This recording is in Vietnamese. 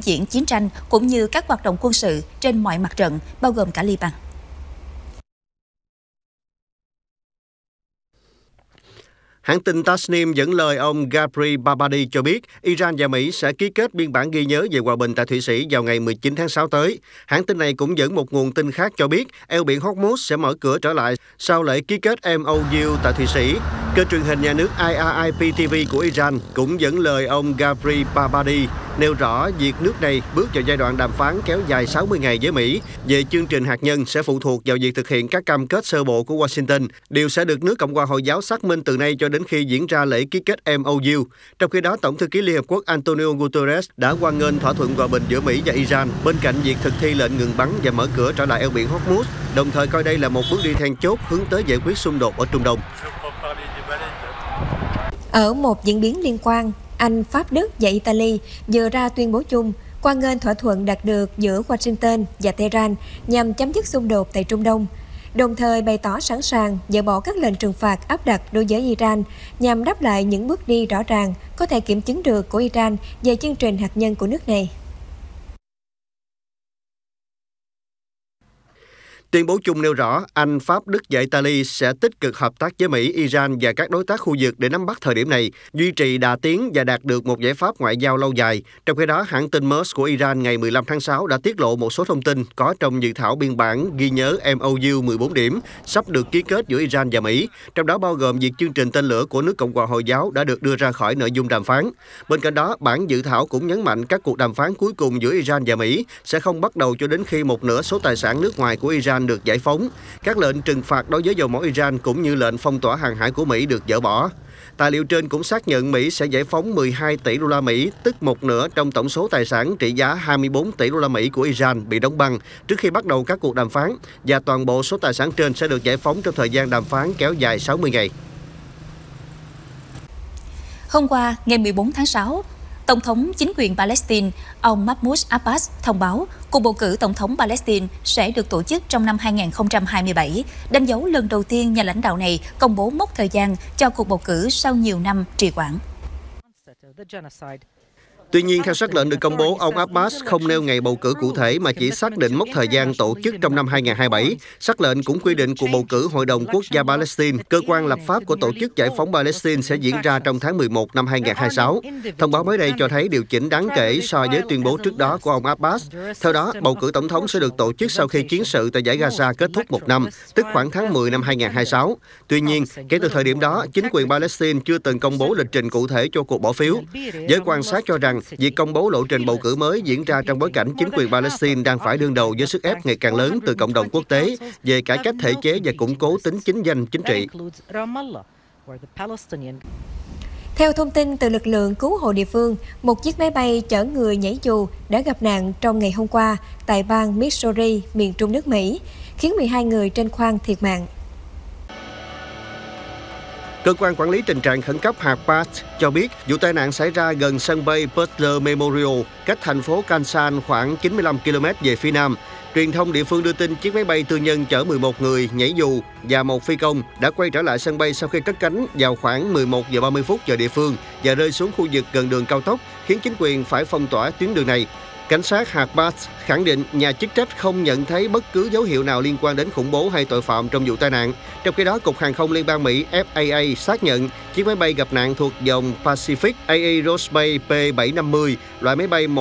diễn chiến tranh cũng như các hoạt động quân sự trên mọi mặt trận, bao gồm cả Liban. Hãng tin Tasnim dẫn lời ông Gabri Babadi cho biết Iran và Mỹ sẽ ký kết biên bản ghi nhớ về hòa bình tại Thụy Sĩ vào ngày 19 tháng 6 tới. Hãng tin này cũng dẫn một nguồn tin khác cho biết eo biển Hormuz sẽ mở cửa trở lại sau lễ ký kết MOU tại Thụy Sĩ. Kênh truyền hình nhà nước IRIP TV của Iran cũng dẫn lời ông Gabri Babadi nêu rõ việc nước này bước vào giai đoạn đàm phán kéo dài 60 ngày với Mỹ về chương trình hạt nhân sẽ phụ thuộc vào việc thực hiện các cam kết sơ bộ của Washington. Điều sẽ được nước Cộng hòa Hồi giáo xác minh từ nay cho đến khi diễn ra lễ ký kết MOU. Trong khi đó, Tổng thư ký Liên Hợp Quốc Antonio Guterres đã hoan nghênh thỏa thuận hòa bình giữa Mỹ và Iran bên cạnh việc thực thi lệnh ngừng bắn và mở cửa trở lại eo biển Hormuz, đồng thời coi đây là một bước đi then chốt hướng tới giải quyết xung đột ở Trung Đông. Ở một diễn biến liên quan, Anh, Pháp, Đức và Italy vừa ra tuyên bố chung hoan nghênh thỏa thuận đạt được giữa Washington và Tehran nhằm chấm dứt xung đột tại Trung Đông, đồng thời bày tỏ sẵn sàng dỡ bỏ các lệnh trừng phạt áp đặt đối với Iran nhằm đáp lại những bước đi rõ ràng có thể kiểm chứng được của Iran về chương trình hạt nhân của nước này. Tuyên bố chung nêu rõ Anh, Pháp, Đức và Italy sẽ tích cực hợp tác với Mỹ, Iran và các đối tác khu vực để nắm bắt thời điểm này, duy trì đà tiến và đạt được một giải pháp ngoại giao lâu dài. Trong khi đó, hãng tin MERS của Iran ngày 15 tháng 6 đã tiết lộ một số thông tin có trong dự thảo biên bản ghi nhớ MOU 14 điểm sắp được ký kết giữa Iran và Mỹ, trong đó bao gồm việc chương trình tên lửa của nước Cộng hòa Hồi giáo đã được đưa ra khỏi nội dung đàm phán. Bên cạnh đó, bản dự thảo cũng nhấn mạnh các cuộc đàm phán cuối cùng giữa Iran và Mỹ sẽ không bắt đầu cho đến khi một nửa số tài sản nước ngoài của Iran được giải phóng. Các lệnh trừng phạt đối với dầu mỏ Iran cũng như lệnh phong tỏa hàng hải của Mỹ được dỡ bỏ. Tài liệu trên cũng xác nhận Mỹ sẽ giải phóng 12 tỷ đô la Mỹ, tức một nửa trong tổng số tài sản trị giá 24 tỷ đô la Mỹ của Iran bị đóng băng trước khi bắt đầu các cuộc đàm phán, và toàn bộ số tài sản trên sẽ được giải phóng trong thời gian đàm phán kéo dài 60 ngày. Hôm qua, ngày 14 tháng 6, Tổng thống chính quyền Palestine, ông Mahmoud Abbas thông báo cuộc bầu cử Tổng thống Palestine sẽ được tổ chức trong năm 2027, đánh dấu lần đầu tiên nhà lãnh đạo này công bố mốc thời gian cho cuộc bầu cử sau nhiều năm trì hoãn. Tuy nhiên, theo sắc lệnh được công bố, ông Abbas không nêu ngày bầu cử cụ thể mà chỉ xác định mốc thời gian tổ chức trong năm 2027. Sắc lệnh cũng quy định cuộc bầu cử Hội đồng Quốc gia Palestine, cơ quan lập pháp của Tổ chức Giải phóng Palestine sẽ diễn ra trong tháng 11 năm 2026. Thông báo mới đây cho thấy điều chỉnh đáng kể so với tuyên bố trước đó của ông Abbas. Theo đó, bầu cử tổng thống sẽ được tổ chức sau khi chiến sự tại Dải Gaza kết thúc một năm, tức khoảng tháng 10 năm 2026. Tuy nhiên, kể từ thời điểm đó, chính quyền Palestine chưa từng công bố lịch trình cụ thể cho cuộc bỏ phiếu. Giới quan sát cho rằng việc công bố lộ trình bầu cử mới diễn ra trong bối cảnh chính quyền Palestine đang phải đương đầu với sức ép ngày càng lớn từ cộng đồng quốc tế về cải cách thể chế và củng cố tính chính danh chính trị. Theo thông tin từ lực lượng cứu hộ địa phương, một chiếc máy bay chở người nhảy dù đã gặp nạn trong ngày hôm qua tại bang Missouri, miền trung nước Mỹ, khiến 12 người trên khoang thiệt mạng. Cơ quan quản lý tình trạng khẩn cấp hạt Bath cho biết vụ tai nạn xảy ra gần sân bay Butler Memorial, cách thành phố Kansas khoảng 95 km về phía nam. Truyền thông địa phương đưa tin chiếc máy bay tư nhân chở 11 người nhảy dù và một phi công đã quay trở lại sân bay sau khi cất cánh vào khoảng 11 giờ 30 phút giờ địa phương và rơi xuống khu vực gần đường cao tốc, khiến chính quyền phải phong tỏa tuyến đường này. Cảnh sát hạt Bath khẳng định nhà chức trách không nhận thấy bất cứ dấu hiệu nào liên quan đến khủng bố hay tội phạm trong vụ tai nạn. Trong khi đó, Cục Hàng không Liên bang Mỹ FAA xác nhận chiếc máy bay gặp nạn thuộc dòng Pacific Aerospace P750, loại máy bay